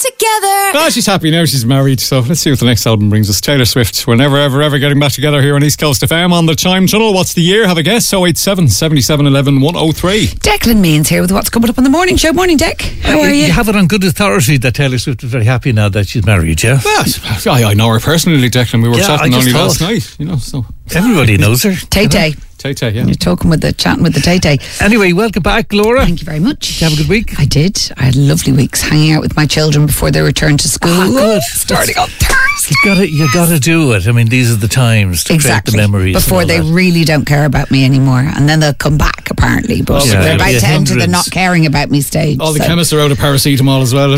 together. Ah, she's happy now she's married, so let's see what the next album brings us. Taylor Swift. We're never, ever getting back together here on East Coast FM on the Chime Tunnel. What's the year? Have a guess? 087 77 11 103. Declan Means here with what's coming up on the morning show. Morning, Dec. How are you? You have it on good authority that Taylor Swift is very happy now that she's married, yeah? Well, I know her personally, Declan. We were chatting only last night, you know, so. Everybody knows her. Tay-Tay. Tay-Tay, yeah. You're chatting with the Tay-Tay. Anyway, welcome back, Laura. Thank you very much. Did you have a good week? I did. I had lovely weeks hanging out with my children before they returned to school. Good. Starting on Thursday. You got to do it. I mean, these are the times to create the memories. Before they really don't care about me anymore. And then they'll come back, apparently. But they're about to enter the not caring about me stage. All the chemists are out of paracetamol as well.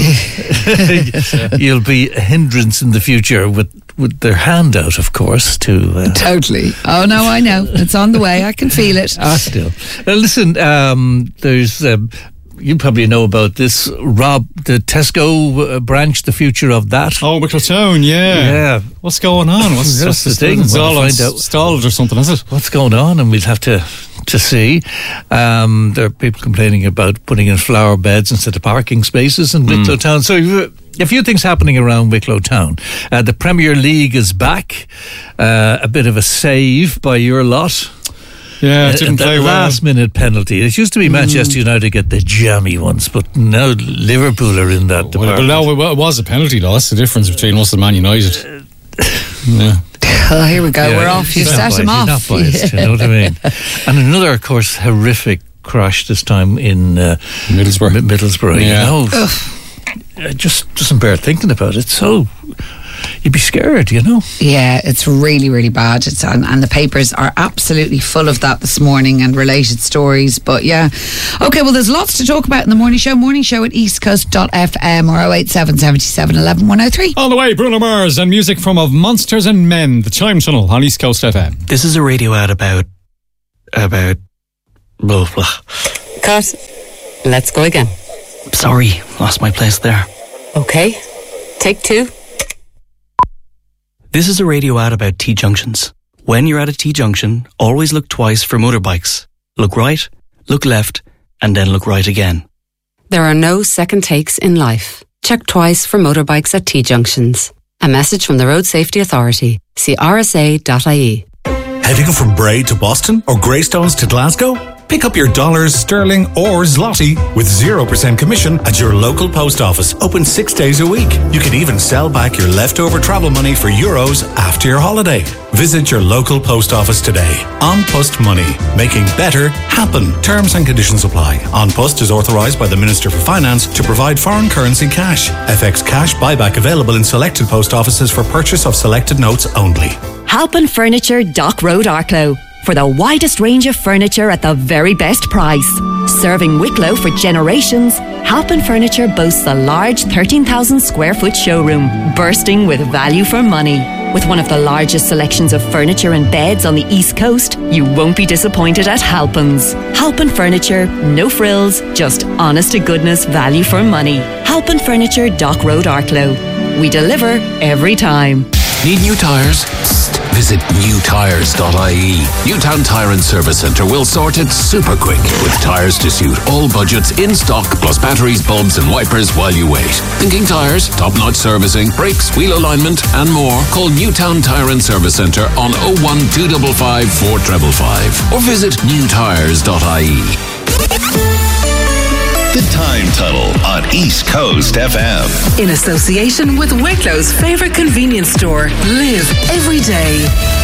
You'll be a hindrance in the future with their hand out, of course, to... Totally. Oh, no, I know. It's on the way. I can feel it. Still. Listen, there's... you probably know about this, Rob, the Tesco branch, the future of that. Oh, Wicklow Town, yeah. What's going on? What's the thing? It's all stalled or something, is it? What's going on? And we'll have to see. There are people complaining about putting in flower beds instead of parking spaces in Wicklow Town. So a few things happening around Wicklow Town. The Premier League is back. A bit of a save by your lot. Yeah, it didn't play well. Last-minute penalty. It used to be Manchester United get the jammy ones, but now Liverpool are in that department. Well, no, it was a penalty, though. That's the difference between us and Man United. Yeah. Oh, here we go. We're off. You've set him off. Not biased, you know what I mean? And another, of course, horrific crash this time in Middlesbrough. Yeah. You know, it just doesn't bear thinking about it. So... you'd be scared, you know. Yeah, it's really, really bad. And the papers are absolutely full of that this morning and related stories. But yeah. Okay, well, there's lots to talk about in the morning show. Morning show at eastcoast.fm or 087 77 11 103. On the way, Bruno Mars and music from Of Monsters and Men, the Chime Tunnel on East Coast FM. This is a radio ad about blah, blah. Cut. Let's go again. Sorry, lost my place there. Okay, take two. This is a radio ad about T-junctions. When you're at a T-junction, always look twice for motorbikes. Look right, look left, and then look right again. There are no second takes in life. Check twice for motorbikes at T-junctions. A message from the Road Safety Authority. See rsa.ie. Heading from Bray to Boston or Greystones to Glasgow? Pick up your dollars, sterling or zloty with 0% commission at your local post office. Open 6 days a week. You can even sell back your leftover travel money for euros after your holiday. Visit your local post office today. An Post Money. Making better happen. Terms and conditions apply. An Post is authorised by the Minister for Finance to provide foreign currency cash. FX cash buyback available in selected post offices for purchase of selected notes only. Halpin Furniture, Dock Road, Arklow. For the widest range of furniture at the very best price. Serving Wicklow for generations, Halpin Furniture boasts a large 13,000 square foot showroom, bursting with value for money. With one of the largest selections of furniture and beds on the East Coast, you won't be disappointed at Halpin's. Halpin Furniture, no frills, just honest to goodness value for money. Halpin Furniture, Dock Road, Arklow. We deliver every time. Need new tyres? Visit newtyres.ie. Newtown Tyre and Service Centre will sort it super quick with tyres to suit all budgets in stock, plus batteries, bulbs and wipers while you wait. Thinking tyres, top-notch servicing, brakes, wheel alignment and more? Call Newtown Tyre and Service Centre on 01255 4555 or visit newtyres.ie. The Time Tunnel on East Coast FM. In association with Wicklow's favourite convenience store. Live every day.